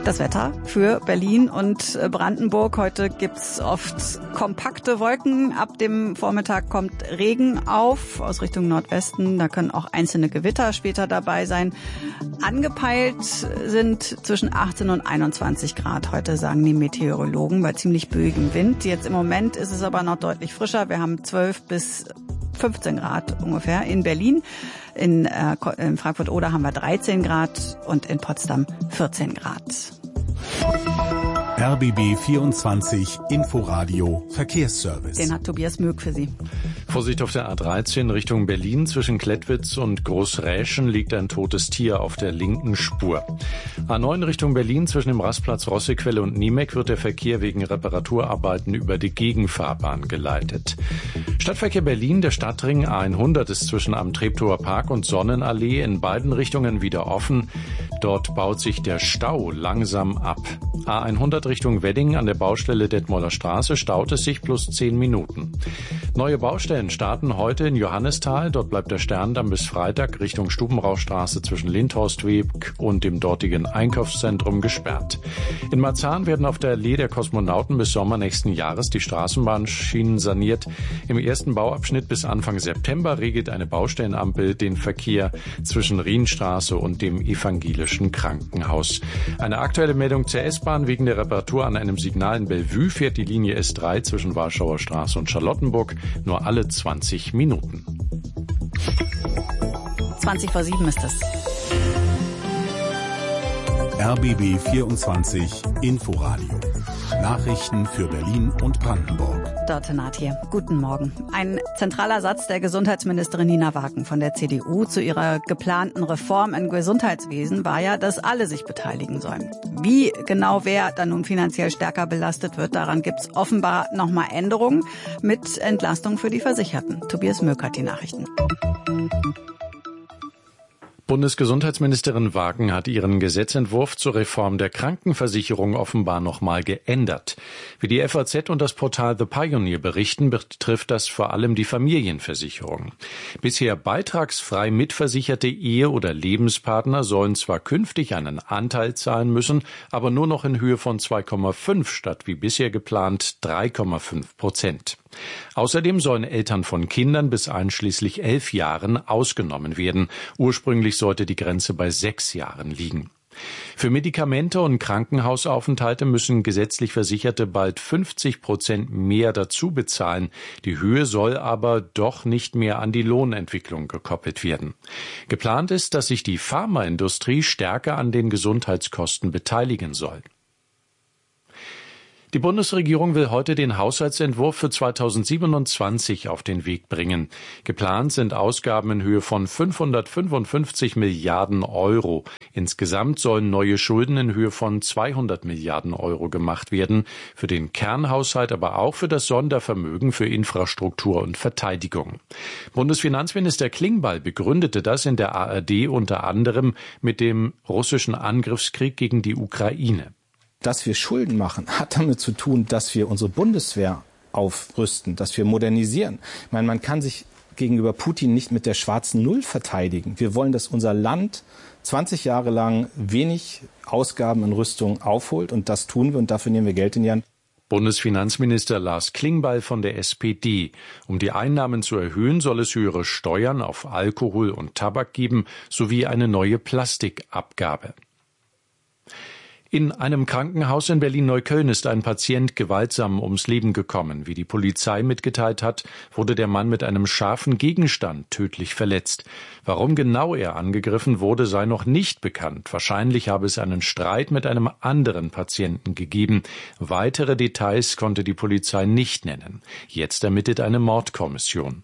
Das Wetter für Berlin und Brandenburg. Heute gibt's oft kompakte Wolken. Ab dem Vormittag kommt Regen auf aus Richtung Nordwesten. Da können auch einzelne Gewitter später dabei sein. Angepeilt sind zwischen 18 und 21 Grad. Heute sagen die Meteorologen bei ziemlich böigem Wind. Jetzt im Moment ist es aber noch deutlich frischer. Wir haben 12 bis 15 Grad ungefähr in Berlin. In Frankfurt-Oder haben wir 13 Grad und in Potsdam 14 Grad. RBB 24 Inforadio Verkehrsservice. Den hat Tobias Möck für Sie. Vorsicht auf der A13 Richtung Berlin. Zwischen Klettwitz und Großräschen liegt ein totes Tier auf der linken Spur. A9 Richtung Berlin zwischen dem Rastplatz Rossequelle und Niemek wird der Verkehr wegen Reparaturarbeiten über die Gegenfahrbahn geleitet. Stadtverkehr Berlin, der Stadtring A100 ist zwischen am Treptower Park und Sonnenallee in beiden Richtungen wieder offen. Dort baut sich der Stau langsam ab. A100 Richtung Wedding an der Baustelle Detmolder Straße staut es sich plus 10 Minuten. Neue Baustellen starten heute in Johannisthal. Dort bleibt der Sterndamm bis Freitag Richtung Stubenrauchstraße zwischen Lindhorstweg und dem dortigen Einkaufszentrum gesperrt. In Marzahn werden auf der Allee der Kosmonauten bis Sommer nächsten Jahres die Straßenbahnschienen saniert. Im ersten Bauabschnitt bis Anfang September regelt eine Baustellenampel den Verkehr zwischen Rienstraße und dem Evangelischen Krankenhaus. Eine aktuelle Meldung zur S-Bahn: wegen der Reparatur an einem Signal in Bellevue fährt die Linie S3 zwischen Warschauer Straße und Charlottenburg nur alle 20 Minuten. 20 vor 7 ist es. RBB 24 Inforadio. Nachrichten für Berlin und Brandenburg. Dörte Naht hier. Guten Morgen. Ein zentraler Satz der Gesundheitsministerin Nina Wagen von der CDU zu ihrer geplanten Reform im Gesundheitswesen war ja, dass alle sich beteiligen sollen. Wie genau wer dann nun finanziell stärker belastet wird, daran gibt's offenbar nochmal Änderungen mit Entlastung für die Versicherten. Tobias Möck hat die Nachrichten. Bundesgesundheitsministerin Wagen hat ihren Gesetzentwurf zur Reform der Krankenversicherung offenbar nochmal geändert. Wie die FAZ und das Portal The Pioneer berichten, betrifft das vor allem die Familienversicherung. Bisher beitragsfrei mitversicherte Ehe- oder Lebenspartner sollen zwar künftig einen Anteil zahlen müssen, aber nur noch in Höhe von 2,5 statt wie bisher geplant 3,5%. Außerdem sollen Eltern von Kindern bis einschließlich 11 Jahren ausgenommen werden. Ursprünglich sollte die Grenze bei 6 Jahren liegen. Für Medikamente und Krankenhausaufenthalte müssen gesetzlich Versicherte bald 50% mehr dazu bezahlen. Die Höhe soll aber doch nicht mehr an die Lohnentwicklung gekoppelt werden. Geplant ist, dass sich die Pharmaindustrie stärker an den Gesundheitskosten beteiligen soll. Die Bundesregierung will heute den Haushaltsentwurf für 2027 auf den Weg bringen. Geplant sind Ausgaben in Höhe von 555 Milliarden Euro. Insgesamt sollen neue Schulden in Höhe von 200 Milliarden Euro gemacht werden. Für den Kernhaushalt, aber auch für das Sondervermögen für Infrastruktur und Verteidigung. Bundesfinanzminister Klingbeil begründete das in der ARD unter anderem mit dem russischen Angriffskrieg gegen die Ukraine. Dass wir Schulden machen, hat damit zu tun, dass wir unsere Bundeswehr aufrüsten, dass wir modernisieren. Ich meine, man kann sich gegenüber Putin nicht mit der schwarzen Null verteidigen. Wir wollen, dass unser Land 20 Jahre lang wenig Ausgaben in Rüstung aufholt, und das tun wir, und dafür nehmen wir Geld in die Hand. Bundesfinanzminister Lars Klingbeil von der SPD. Um die Einnahmen zu erhöhen, soll es höhere Steuern auf Alkohol und Tabak geben, sowie eine neue Plastikabgabe. In einem Krankenhaus in Berlin-Neukölln ist ein Patient gewaltsam ums Leben gekommen. Wie die Polizei mitgeteilt hat, wurde der Mann mit einem scharfen Gegenstand tödlich verletzt. Warum genau er angegriffen wurde, sei noch nicht bekannt. Wahrscheinlich habe es einen Streit mit einem anderen Patienten gegeben. Weitere Details konnte die Polizei nicht nennen. Jetzt ermittelt eine Mordkommission.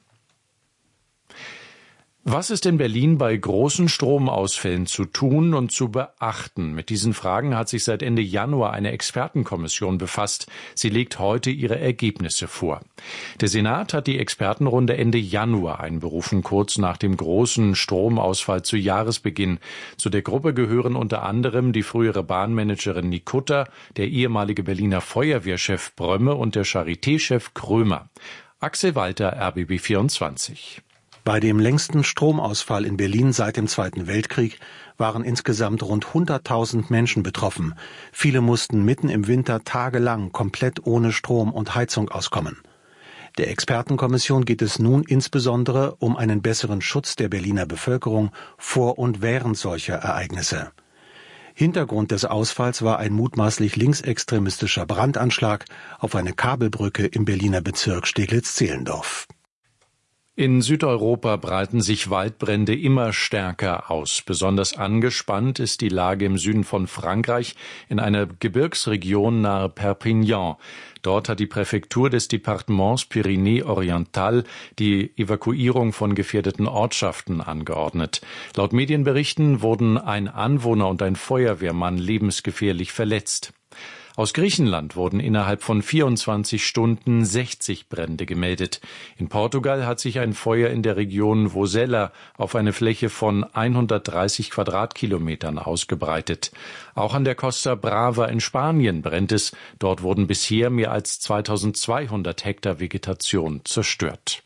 Was ist in Berlin bei großen Stromausfällen zu tun und zu beachten? Mit diesen Fragen hat sich seit Ende Januar eine Expertenkommission befasst. Sie legt heute ihre Ergebnisse vor. Der Senat hat die Expertenrunde Ende Januar einberufen, kurz nach dem großen Stromausfall zu Jahresbeginn. Zu der Gruppe gehören unter anderem die frühere Bahnmanagerin Nikutta, der ehemalige Berliner Feuerwehrchef Brömme und der Charité-Chef Krömer. Axel Walter, RBB 24. Bei dem längsten Stromausfall in Berlin seit dem Zweiten Weltkrieg waren insgesamt rund 100.000 Menschen betroffen. Viele mussten mitten im Winter tagelang komplett ohne Strom und Heizung auskommen. Der Expertenkommission geht es nun insbesondere um einen besseren Schutz der Berliner Bevölkerung vor und während solcher Ereignisse. Hintergrund des Ausfalls war ein mutmaßlich linksextremistischer Brandanschlag auf eine Kabelbrücke im Berliner Bezirk Steglitz-Zehlendorf. In Südeuropa breiten sich Waldbrände immer stärker aus. Besonders angespannt ist die Lage im Süden von Frankreich in einer Gebirgsregion nahe Perpignan. Dort hat die Präfektur des Departements Pyrénées-Orientales die Evakuierung von gefährdeten Ortschaften angeordnet. Laut Medienberichten wurden ein Anwohner und ein Feuerwehrmann lebensgefährlich verletzt. Aus Griechenland wurden innerhalb von 24 Stunden 60 Brände gemeldet. In Portugal hat sich ein Feuer in der Region Vozela auf eine Fläche von 130 Quadratkilometern ausgebreitet. Auch an der Costa Brava in Spanien brennt es. Dort wurden bisher mehr als 2200 Hektar Vegetation zerstört.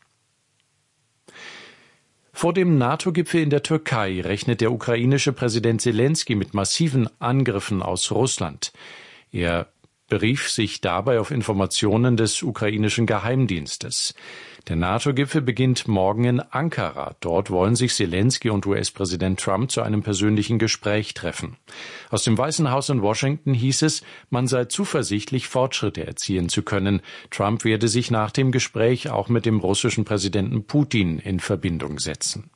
Vor dem NATO-Gipfel in der Türkei rechnet der ukrainische Präsident Selenskyj mit massiven Angriffen aus Russland. Er berief sich dabei auf Informationen des ukrainischen Geheimdienstes. Der NATO-Gipfel beginnt morgen in Ankara. Dort wollen sich Selenskyj und US-Präsident Trump zu einem persönlichen Gespräch treffen. Aus dem Weißen Haus in Washington hieß es, man sei zuversichtlich, Fortschritte erzielen zu können. Trump werde sich nach dem Gespräch auch mit dem russischen Präsidenten Putin in Verbindung setzen.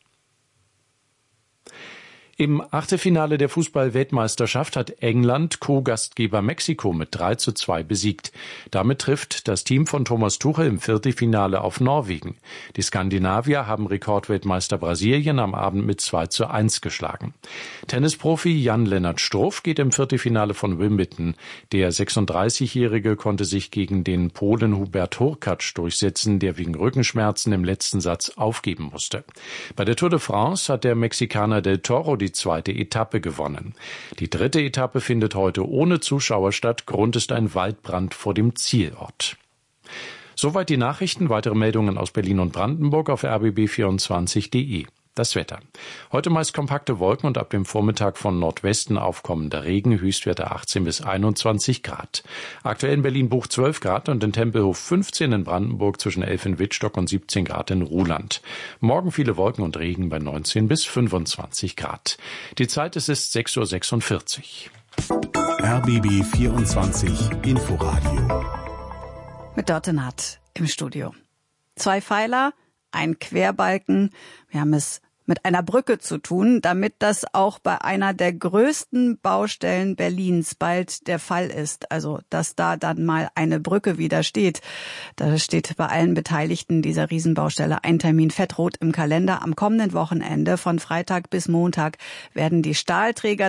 Im Achtelfinale der Fußball-Weltmeisterschaft hat England Co-Gastgeber Mexiko mit 3:2 besiegt. Damit trifft das Team von Thomas Tuchel im Viertelfinale auf Norwegen. Die Skandinavier haben Rekordweltmeister Brasilien am Abend mit 2:1 geschlagen. Tennisprofi Jan-Lennart Struff geht im Viertelfinale von Wimbledon. Der 36-Jährige konnte sich gegen den Polen Hubert Hurkacz durchsetzen, der wegen Rückenschmerzen im letzten Satz aufgeben musste. Bei der Tour de France hat der Mexikaner Del Toro die zweite Etappe gewonnen. Die dritte Etappe findet heute ohne Zuschauer statt. Grund ist ein Waldbrand vor dem Zielort. Soweit die Nachrichten. Weitere Meldungen aus Berlin und Brandenburg auf rbb24.de. Das Wetter. Heute meist kompakte Wolken und ab dem Vormittag von Nordwesten aufkommender Regen, Höchstwerte 18 bis 21 Grad. Aktuell in Berlin Buch 12 Grad und in Tempelhof 15, in Brandenburg zwischen 11 in Wittstock und 17 Grad in Ruhland. Morgen viele Wolken und Regen bei 19 bis 25 Grad. Die Zeit ist 6:46 Uhr. RBB 24 Inforadio. Mit Dörte Naht im Studio. 2 Pfeiler, ein Querbalken. Wir haben es mit einer Brücke zu tun, damit das auch bei einer der größten Baustellen Berlins bald der Fall ist. Also, dass da dann mal eine Brücke wieder steht. Da steht bei allen Beteiligten dieser Riesenbaustelle ein Termin fettrot im Kalender. Am kommenden Wochenende von Freitag bis Montag werden die Stahlträger